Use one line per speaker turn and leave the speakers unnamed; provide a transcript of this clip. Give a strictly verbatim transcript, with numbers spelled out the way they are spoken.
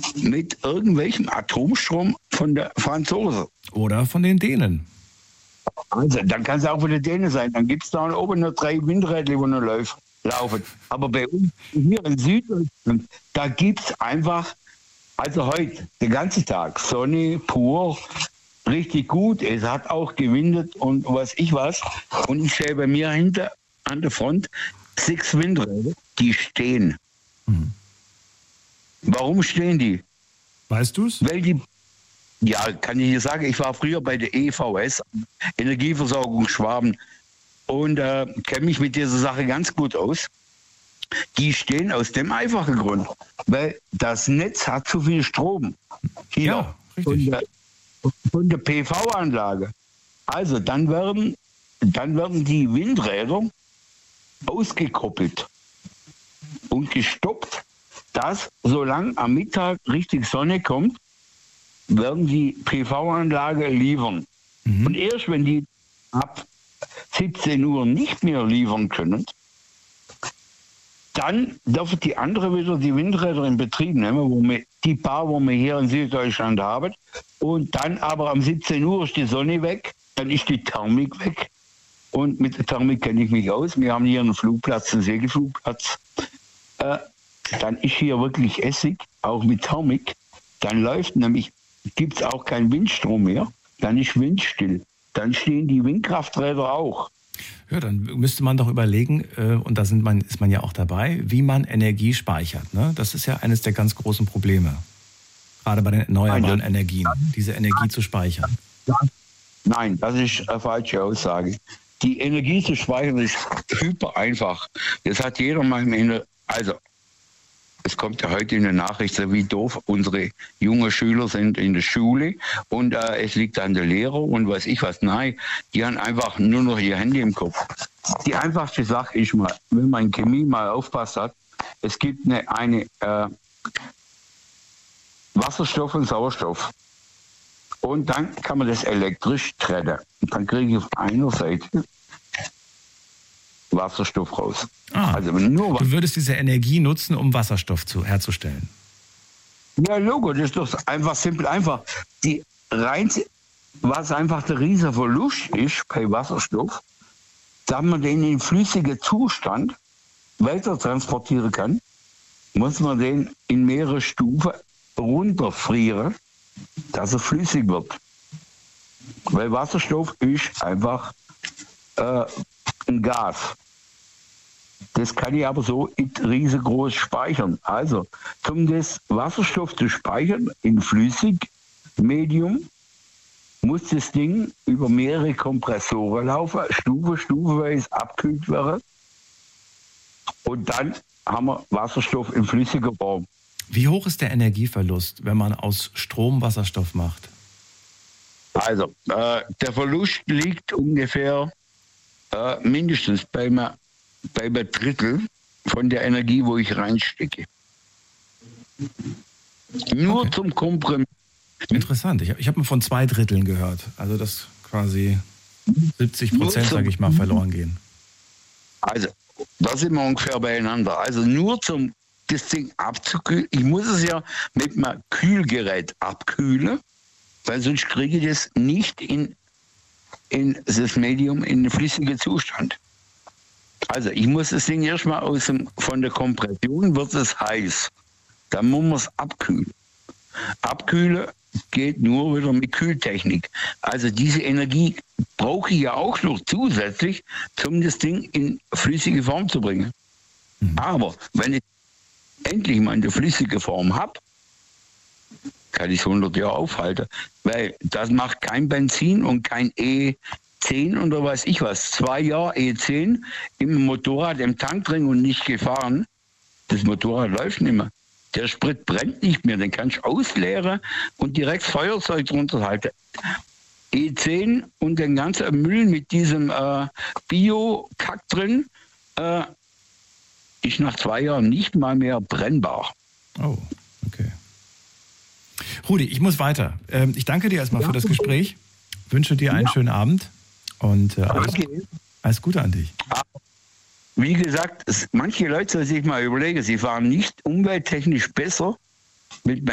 mit irgendwelchem Atomstrom von der Franzosen.
Oder von den Dänen.
Also, dann kann es auch von den Dänen sein. Dann gibt es da oben noch drei Windräder, die noch laufen. laufen. Aber bei uns hier in Süddeutschland, da gibt es einfach, also heute, den ganzen Tag, Sonne pur, richtig gut. Es hat auch gewindet und was ich was. Und ich sehe bei mir hinter an der Front sechs Windräder, die stehen. Mhm. Warum stehen die?
Weißt du es?
Weil die, ja, kann ich dir sagen, ich war früher bei der E V S, Energieversorgung Schwaben, und äh, kenne mich mit dieser Sache ganz gut aus. Die stehen aus dem einfachen Grund, weil das Netz hat zu viel Strom. Hier
ja, richtig.
Von der, von der P V-Anlage. Also dann werden, dann werden die Windräder ausgekoppelt und gestoppt, dass solange am Mittag richtig Sonne kommt, werden die P V-Anlage liefern. Mhm. Und erst wenn die ab siebzehn Uhr nicht mehr liefern können, dann dürfen die andere wieder die Windräder in Betrieb nehmen, wo wir, die paar, wo wir hier in Süddeutschland haben. Und dann aber um siebzehn Uhr ist die Sonne weg, dann ist die Thermik weg. Und mit der Thermik kenne ich mich aus. Wir haben hier einen Flugplatz, einen Segelflugplatz. Äh, dann ist hier wirklich Essig, auch mit Thermik. Dann läuft nämlich, gibt es auch keinen Windstrom mehr. Dann ist windstill. Dann stehen die Windkrafträder auch.
Ja, dann müsste man doch überlegen, äh, und da sind man, ist man ja auch dabei, wie man Energie speichert. Ne? Das ist ja eines der ganz großen Probleme. Gerade bei den erneuerbaren Nein, Energien, diese Energie zu speichern.
Nein, das ist eine falsche Aussage. Die Energie zu speichern ist hyper einfach. Das hat jeder mal im Ende. Also, es kommt ja heute in der Nachricht, so wie doof unsere jungen Schüler sind in der Schule und äh, es liegt an der Lehrer und weiß ich was. Nein, die haben einfach nur noch ihr Handy im Kopf. Die einfachste Sache ist mal, wenn man in Chemie mal aufpasst hat, es gibt eine, eine äh, Wasserstoff und Sauerstoff. Und dann kann man das elektrisch trennen. Und dann kriege ich auf einer Seite Wasserstoff raus.
Ah,
also nur
du würdest diese Energie nutzen, um Wasserstoff zu, herzustellen?
Ja, Logo, das ist doch einfach simpel einfach. Die rein, was einfach der riesige Verlust ist bei Wasserstoff, dass man den in flüssigen Zustand weiter transportieren kann, muss man den in mehrere Stufen runterfrieren, dass er flüssig wird. Weil Wasserstoff ist einfach äh, ein Gas. Das kann ich aber so riesengroß speichern. Also, um das Wasserstoff zu speichern in Flüssigmedium, muss das Ding über mehrere Kompressoren laufen, Stufe, stufenweise abkühlt werden. Und dann haben wir Wasserstoff in flüssiger Form.
Wie hoch ist der Energieverlust, wenn man aus Strom Wasserstoff macht?
Also, äh, der Verlust liegt ungefähr äh, mindestens bei einer bei einem Drittel von der Energie, wo ich reinstecke. Nur okay. Zum Kompromiss.
Interessant. Ich habe ich hab mal von zwei Dritteln gehört. Also, dass quasi siebzig Prozent, sage ich mal, verloren gehen.
Also, da sind wir ungefähr beieinander. Also, nur zum das Ding abzukühlen. Ich muss es ja mit meinem Kühlgerät abkühlen, weil sonst kriege ich das nicht in, in das Medium in den flüssigen Zustand. Also ich muss das Ding erstmal aus dem, von der Kompression wird es heiß. Dann muss man es abkühlen. Abkühlen geht nur wieder mit Kühltechnik. Also diese Energie brauche ich ja auch noch zusätzlich, um das Ding in flüssige Form zu bringen. Mhm. Aber wenn ich endlich mal eine flüssige Form habe, kann ich es hundert Jahre aufhalten. Weil das macht kein Benzin und kein E zehn oder weiß ich was, zwei Jahre E zehn im Motorrad im Tank drin und nicht gefahren. Das Motorrad läuft nicht mehr. Der Sprit brennt nicht mehr, den kannst du ausleeren und direkt Feuerzeug drunter halten. E zehn und den ganzen Müll mit diesem äh, Bio-Kack drin äh, ist nach zwei Jahren nicht mal mehr brennbar.
Oh, okay. Rudi, ich muss weiter. Ähm, ich danke dir erstmal ja. für das Gespräch. Wünsche dir einen ja. schönen Abend. Und äh, alles, alles Gute an dich.
Wie gesagt, es, manche Leute sollen sich mal überlegen, sie fahren nicht umwelttechnisch besser mit